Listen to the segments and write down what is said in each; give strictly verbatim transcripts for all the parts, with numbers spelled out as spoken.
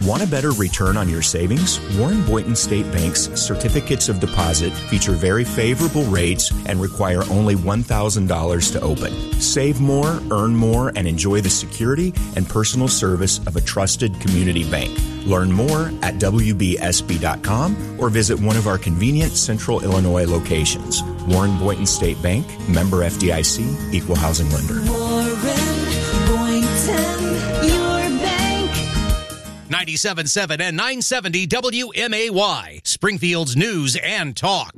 Want a better return on your savings? Warren Boynton State Bank's certificates of deposit feature very favorable rates and require only one thousand dollars to open. Save more, earn more, and enjoy the security and personal service of a trusted community bank. Learn more at w b s b dot com or visit one of our convenient Central Illinois locations. Warren Boynton State Bank, member F D I C, equal housing lender. Warren Boynton, your bank. ninety-seven point seven and nine seventy W M A Y, Springfield's news and talk.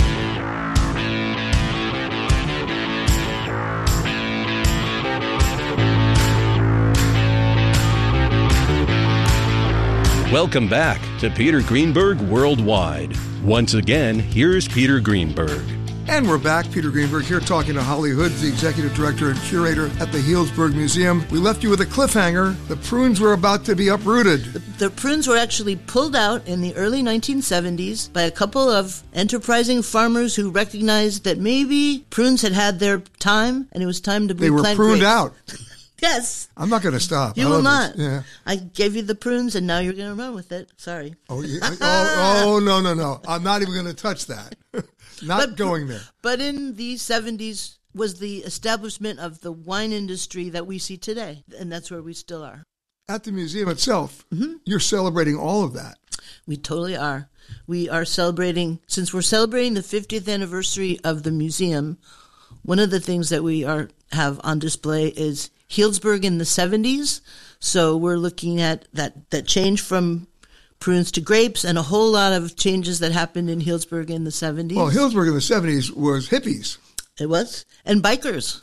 Welcome back to Peter Greenberg Worldwide. Once again, here's Peter Greenberg. And we're back. Peter Greenberg here talking to Holly Hood, the executive director and curator at the Healdsburg Museum. We left you with a cliffhanger. The prunes were about to be uprooted. The, the prunes were actually pulled out in the early nineteen seventies by a couple of enterprising farmers who recognized that maybe prunes had had their time and it was time to They were replant pruned grapes. out. Yes. I'm not going to stop. You I will love not. this. Yeah. I gave you the prunes, and now you're going to run with it. Sorry. Oh, yeah. oh, oh, no, no, no. I'm not even going to touch that. Not But- going there. But in the seventies was the establishment of the wine industry that we see today, and that's where we still are. At the museum itself, Mm-hmm. you're celebrating all of that. We totally are. We are celebrating, since we're celebrating the fiftieth anniversary of the museum, one of the things that we are have on display is Healdsburg in the seventies. So we're looking at that, that change from prunes to grapes and a whole lot of changes that happened in Healdsburg in the seventies. Well, Healdsburg in the seventies was hippies. It was. And bikers.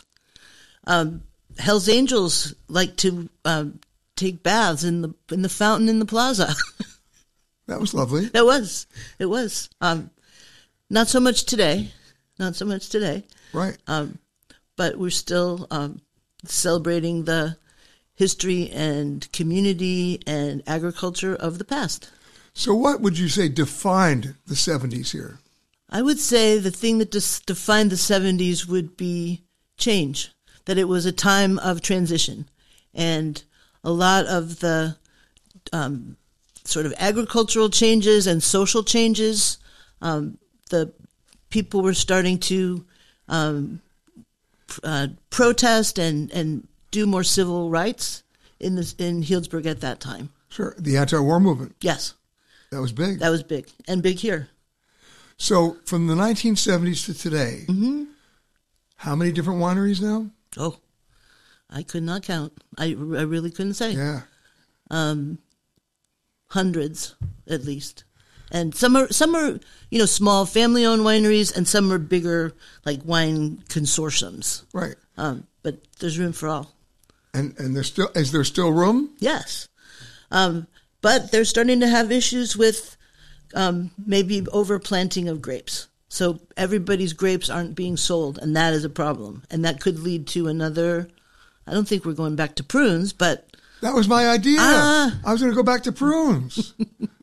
Um, Hell's Angels like to um, take baths in the in the fountain in the plaza. That was lovely. It was. It was. Um, not so much today. Not so much today. Right. Um, but we're still um, celebrating the history and community and agriculture of the past. So what would you say defined the seventies here? I would say the thing that dis- defined the seventies would be change, that it was a time of transition. And a lot of the um, sort of agricultural changes and social changes, um, the people were starting to um, uh, protest and, and do more civil rights in this, in Healdsburg at that time. Sure. The anti-war movement. Yes. That was big. That was big. And big here. So from the nineteen seventies to today, Mm-hmm. how many different wineries now? Oh, I could not count. I, I really couldn't say. Yeah. Um, hundreds, at least. And some are, some are, you know, small family-owned wineries, and some are bigger, like wine consortiums. Right. Um, but there's room for all. And and there's still is there still room? Yes. Um, but they're starting to have issues with um, maybe overplanting of grapes. So everybody's grapes aren't being sold, and that is a problem. And that could lead to another, I don't think we're going back to prunes, but That was my idea. Ah. I was going to go back to prunes.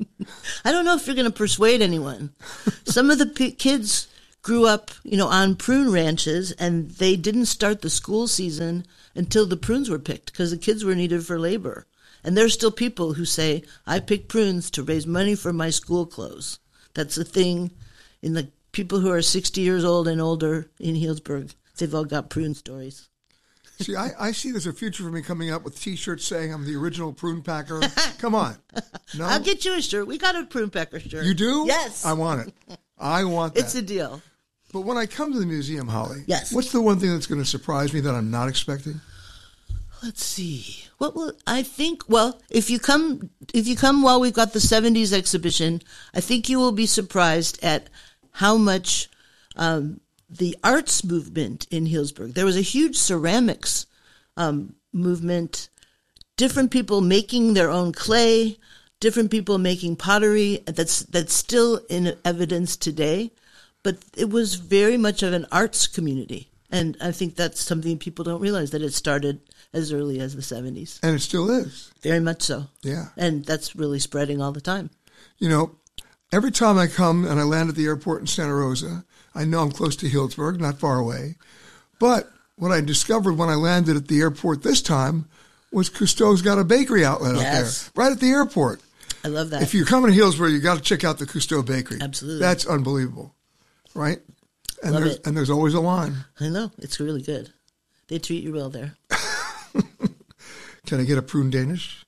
I don't know if you're going to persuade anyone. Some of the p- kids grew up, you know, on prune ranches, and they didn't start the school season until the prunes were picked because the kids were needed for labor. And there's still people who say, I picked prunes to raise money for my school clothes. That's a thing in the people who are sixty years old and older in Healdsburg. They've all got prune stories. See, I, I see there's a future for me coming up with T-shirts saying I'm the original prune packer. Come on. No? I'll get you a shirt. We got a prune pecker shirt. You do? Yes. I want it. I want that. It's a deal. But when I come to the museum, Holly, Yes. what's the one thing that's going to surprise me that I'm not expecting? Let's see. What will I think? Well, if you come, if you come while we've got the seventies exhibition, I think you will be surprised at how much um, the arts movement in Healdsburg. There was a huge ceramics um, movement. Different people making their own clay. Different people making pottery. That's that's still in evidence today, but it was very much of an arts community, and I think that's something people don't realize, that it started as early as the seventies. And it still is. Very much so. Yeah. And that's really spreading all the time. You know, every time I come and I land at the airport in Santa Rosa, I know I'm close to Healdsburg, not far away. But what I discovered when I landed at the airport this time was Cousteau's got a bakery outlet Yes. out there, right at the airport. I love that. If you're coming to Healdsburg, you got to check out the Cousteau Bakery. Absolutely. That's unbelievable, right? And Love there's it. and there's always a line. I know. It's really good. They treat you well there. Can I get a prune Danish?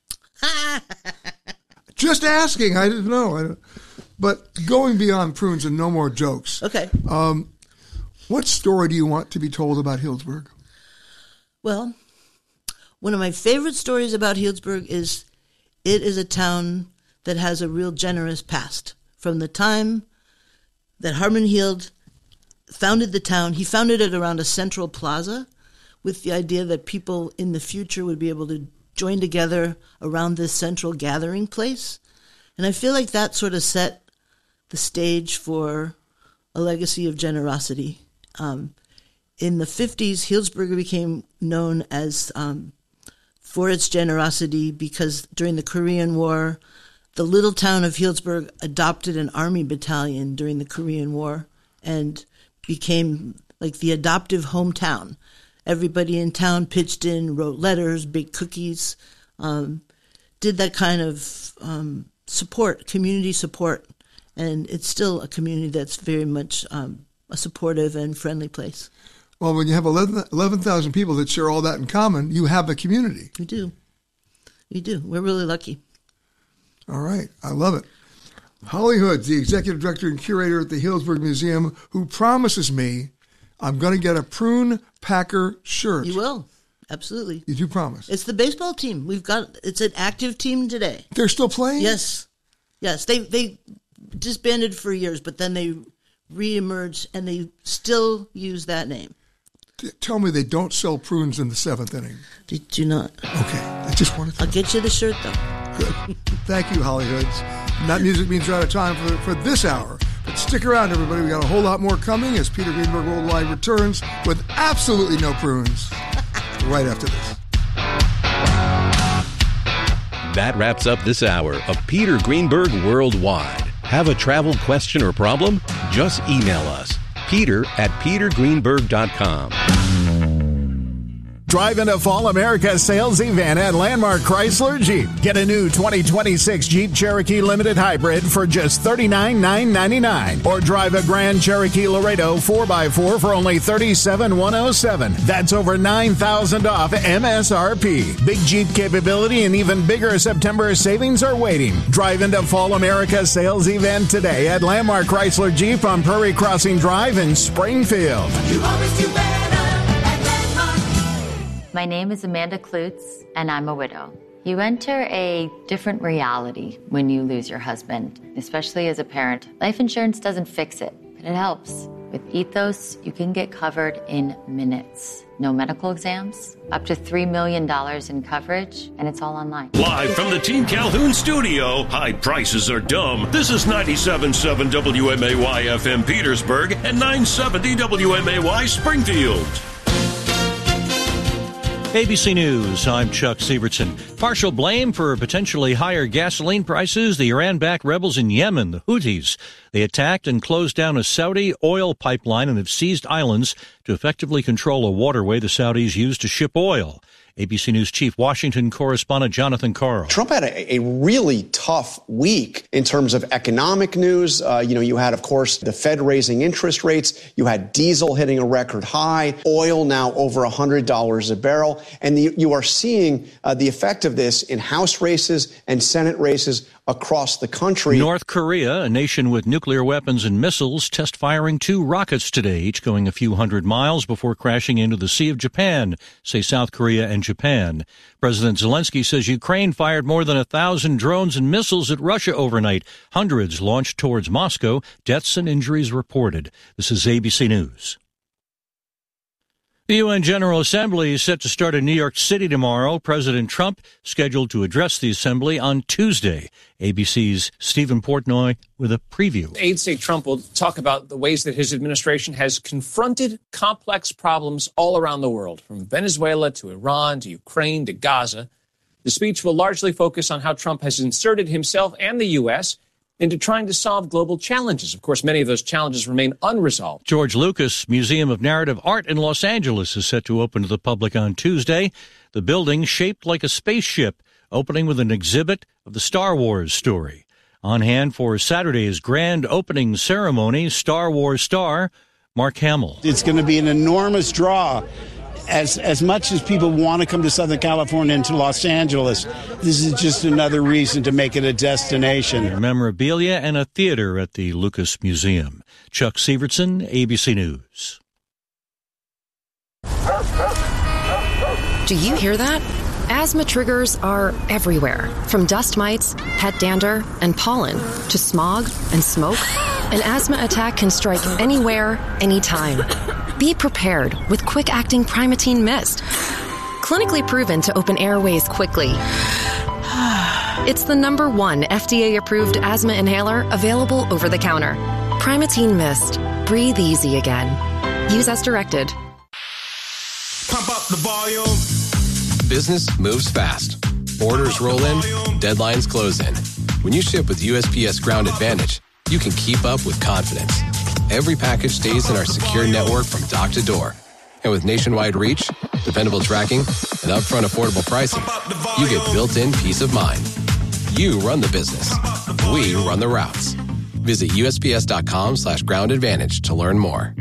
Just asking. I didn't know. I don't, but going beyond prunes and no more jokes. Okay. Um, what story do you want to be told about Healdsburg? Well, one of my favorite stories about Healdsburg is it is a town that has a real generous past. From the time that Harmon Heald founded the town, he founded it around a central plaza with the idea that people in the future would be able to join together around this central gathering place. And I feel like that sort of set the stage for a legacy of generosity. Um, in the fifties, Healdsburg became known as um, for its generosity because during the Korean War, the little town of Healdsburg adopted an army battalion during the Korean War and became like the adoptive hometown. Everybody in town pitched in, wrote letters, baked cookies, um, did that kind of um, support, community support. And it's still a community that's very much um, a supportive and friendly place. Well, when you have eleven thousand people that share all that in common, you have a community. We do. We do. We're really lucky. All right. I love it. Holly Hoods, the executive director and curator at the Healdsburg Museum, who promises me I'm going to get a Prune Packer shirt. You will. Absolutely. You do promise. It's the baseball team. We've got, it's an active team today. They're still playing? Yes. Yes. They, they disbanded for years, but then they reemerged and they still use that name. T- Tell me they don't sell prunes in the seventh inning. They do not. Okay. I just wanted to. I'll get you the shirt, though. Good. Thank you, Holly Hoods. And that music means we're out of time for, for this hour. But stick around, everybody. We got a whole lot more coming as Peter Greenberg Worldwide returns with absolutely no prunes right after this. That wraps up this hour of Peter Greenberg Worldwide. Have a travel question or problem? Just email us, peter at peter greenberg dot com. Drive into Fall America sales event at Landmark Chrysler Jeep. Get a new twenty twenty-six Jeep Cherokee Limited Hybrid for just thirty-nine thousand nine hundred ninety-nine dollars. Or drive a Grand Cherokee Laredo four by four for only thirty-seven thousand one hundred seven dollars. That's over nine thousand dollars off M S R P. Big Jeep capability and even bigger September savings are waiting. Drive into Fall America sales event today at Landmark Chrysler Jeep on Prairie Crossing Drive in Springfield. You always do better at Landmark. My name is Amanda Klutz, and I'm a widow. You enter a different reality when you lose your husband, especially as a parent. Life insurance doesn't fix it, but it helps. With Ethos, you can get covered in minutes. No medical exams, up to three million dollars in coverage, and it's all online. Live from the Team Calhoun studio, high prices are dumb. This is ninety-seven point seven W M A Y F M Petersburg and nine seventy W M A Y Springfield. A B C News, I'm Chuck Sievertson. Partial blame for potentially higher gasoline prices, the Iran-backed rebels in Yemen, the Houthis. They attacked and closed down a Saudi oil pipeline and have seized islands to effectively control a waterway the Saudis use to ship oil. A B C News Chief Washington correspondent Jonathan Carl. Trump had a, a really tough week in terms of economic news. Uh, you know, you had, of course, the Fed raising interest rates. You had diesel hitting a record high, oil now over one hundred dollars a barrel. And the, you are seeing uh, the effect of this in House races and Senate races across the country. North Korea, a nation with nuclear weapons and missiles, test firing two rockets today, each going a few hundred miles before crashing into the Sea of Japan, say South Korea and Japan. President Zelensky says Ukraine fired more than a thousand drones and missiles at Russia overnight. Hundreds launched towards Moscow. Deaths and injuries reported. This is A B C News. The U N General Assembly is set to start in New York City tomorrow. President Trump scheduled to address the Assembly on Tuesday. A B C's Stephen Portnoy with a preview. Aides say Trump will talk about the ways that his administration has confronted complex problems all around the world, from Venezuela to Iran to Ukraine to Gaza. The speech will largely focus on how Trump has inserted himself and the U S into trying to solve global challenges. Of course, many of those challenges remain unresolved. George Lucas Museum of Narrative Art in Los Angeles is set to open to the public on Tuesday. The building, shaped like a spaceship, opening with an exhibit of the Star Wars story. On hand for Saturday's grand opening ceremony, Star Wars star Mark Hamill. It's going to be an enormous draw. As as much as people want to come to Southern California and to Los Angeles, this is just another reason to make it a destination. Memorabilia and a theater at the Lucas Museum. Chuck Sievertson, A B C News. Do you hear that? Asthma triggers are everywhere, from dust mites, pet dander, and pollen, to smog and smoke. An asthma attack can strike anywhere, anytime. Be prepared with quick-acting Primatene Mist. Clinically proven to open airways quickly. It's the number one F D A-approved asthma inhaler available over the counter. Primatene Mist. Breathe easy again. Use as directed. Pump up the volume. Business moves fast. Orders roll in, deadlines close in. When you ship with U S P S Ground Advantage, you can keep up with confidence. Every package stays in our secure network from dock to door. And with nationwide reach, dependable tracking, and upfront affordable pricing, you get built-in peace of mind. You run the business. We run the routes. Visit USPS.com slash ground advantage to learn more.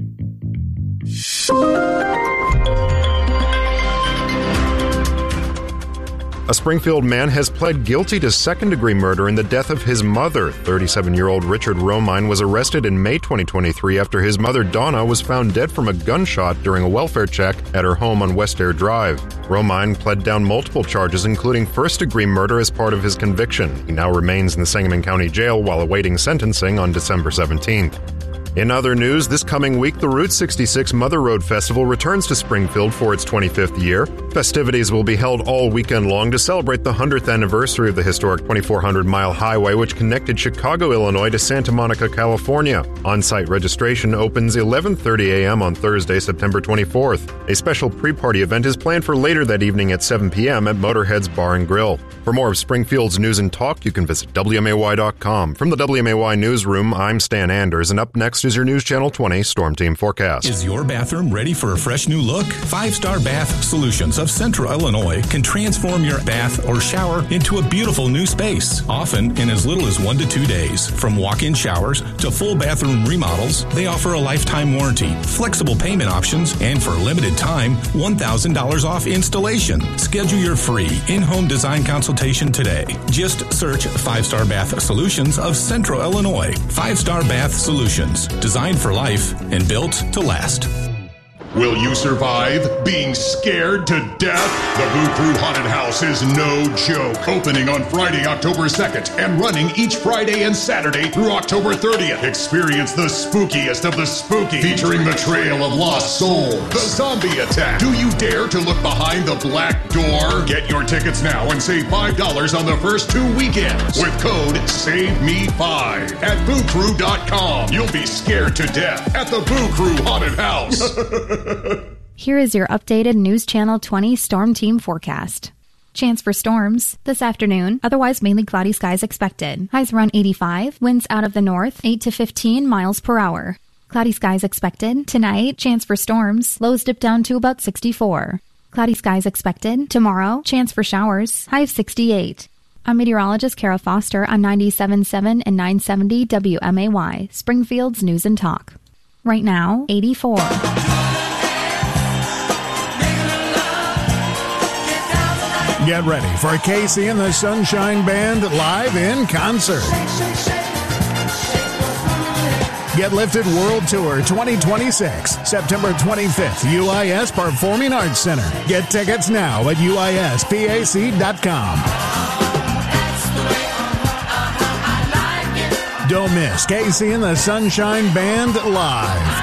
A Springfield man has pled guilty to second-degree murder in the death of his mother. thirty-seven-year-old Richard Romine was arrested in May twenty twenty-three after his mother, Donna, was found dead from a gunshot during a welfare check at her home on West Air Drive. Romine pled down multiple charges, including first-degree murder as part of his conviction. He now remains in the Sangamon County Jail while awaiting sentencing on December seventeenth. In other news, this coming week, the Route sixty-six Mother Road Festival returns to Springfield for its twenty-fifth year. Festivities will be held all weekend long to celebrate the one hundredth anniversary of the historic twenty-four hundred mile highway which connected Chicago, Illinois to Santa Monica, California. On-site registration opens eleven thirty a.m. on Thursday, September twenty-fourth. A special pre-party event is planned for later that evening at seven p.m. at Motorhead's Bar and Grill. For more of Springfield's news and talk, you can visit W M A Y dot com. From the W M A Y Newsroom, I'm Stan Anders, and up next is your News Channel twenty Storm Team forecast. Is your bathroom ready for a fresh new look? Five Star Bath Solutions of Central Illinois can transform your bath or shower into a beautiful new space, often in as little as one to two days. From walk-in showers to full bathroom remodels, they offer a lifetime warranty, flexible payment options, and for a limited time, one thousand dollars off installation. Schedule your free in-home design consultation today. Just search Five Star Bath Solutions of Central Illinois. Five Star Bath Solutions, designed for life and built to last. Will you survive being scared to death? The Boo Crew Haunted House is no joke. Opening on Friday, October second, and running each Friday and Saturday through October thirtieth. Experience the spookiest of the spooky, featuring the Trail of Lost Souls, the Zombie Attack. Do you dare to look behind the black door? Get your tickets now and save five dollars on the first two weekends with code save me five at boo crew dot com. You'll be scared to death at the Boo Crew Haunted House. Here is your updated News Channel twenty Storm Team forecast. Chance for storms this afternoon, otherwise mainly cloudy skies expected. Highs around eighty-five, winds out of the north, eight to fifteen miles per hour. Cloudy skies expected. Tonight, chance for storms, lows dip down to about sixty-four. Cloudy skies expected. Tomorrow, chance for showers, high of sixty-eight. I'm meteorologist Kara Foster on ninety-seven point seven and nine seventy W M A Y, Springfield's News and Talk. Right now, eighty-four. Get ready for Casey and the Sunshine Band live in concert. Get Lifted World Tour twenty twenty-six, September twenty-fifth, U I S Performing Arts Center. Get tickets now at U I S P A C dot com. Don't miss Casey and the Sunshine Band live.